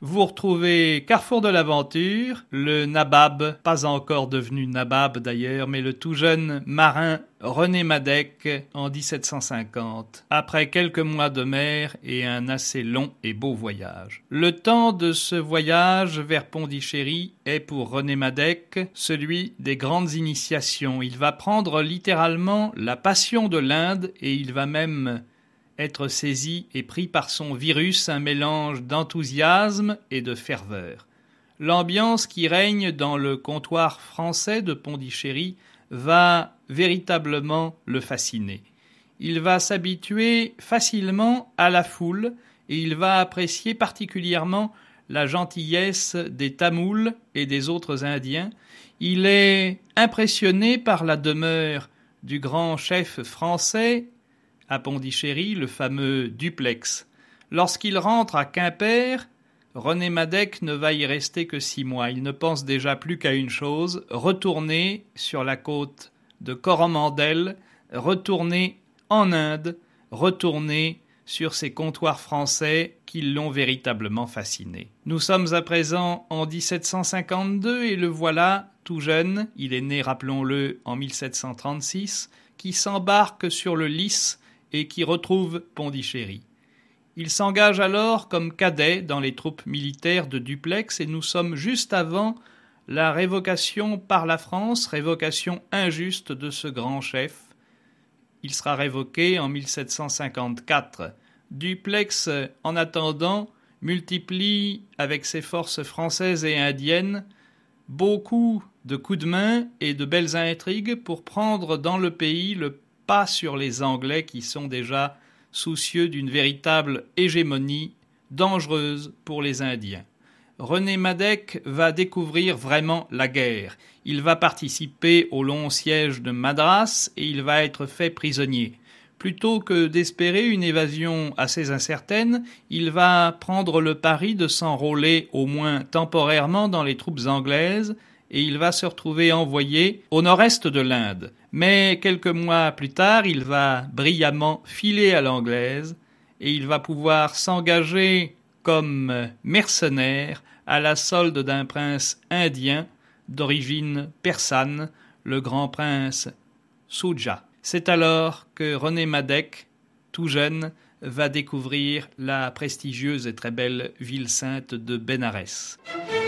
vous retrouvez Carrefour de l'Aventure, le nabab, pas encore devenu nabab d'ailleurs, mais le tout jeune marin René Madec en 1750, après quelques mois de mer et un assez long et beau voyage. Le temps de ce voyage vers Pondichéry est pour René Madec celui des grandes initiations. Il va prendre littéralement la passion de l'Inde et il va même être saisi et pris par son virus, un mélange d'enthousiasme et de ferveur. L'ambiance qui règne dans le comptoir français de Pondichéry va véritablement le fasciner. Il va s'habituer facilement à la foule et il va apprécier particulièrement la gentillesse des Tamouls et des autres Indiens. Il est impressionné par la demeure du grand chef français à Pondichéry, le fameux Duplex. Lorsqu'il rentre à Quimper, René Madec ne va y rester que 6 mois. Il ne pense déjà plus qu'à une chose, retourner sur la côte de Coromandel, retourner en Inde, retourner sur ces comptoirs français qui l'ont véritablement fasciné. Nous sommes à présent en 1752 et le voilà, tout jeune, il est né, rappelons-le, en 1736, qui s'embarque sur le Lys et qui retrouve Pondichéry. Il s'engage alors comme cadet dans les troupes militaires de Duplex et nous sommes juste avant la révocation par la France, révocation injuste de ce grand chef. Il sera révoqué en 1754. Duplex, en attendant, multiplie avec ses forces françaises et indiennes beaucoup de coups de main et de belles intrigues pour prendre dans le pays le pas sur les Anglais qui sont déjà soucieux d'une véritable hégémonie dangereuse pour les Indiens. René Madec va découvrir vraiment la guerre. Il va participer au long siège de Madras et il va être fait prisonnier. Plutôt que d'espérer une évasion assez incertaine, il va prendre le pari de s'enrôler au moins temporairement dans les troupes anglaises et il va se retrouver envoyé au nord-est de l'Inde. Mais quelques mois plus tard, il va brillamment filer à l'anglaise et il va pouvoir s'engager comme mercenaire à la solde d'un prince indien d'origine persane, le grand prince Shuja. C'est alors que René Madec, tout jeune, va découvrir la prestigieuse et très belle ville sainte de Bénarès.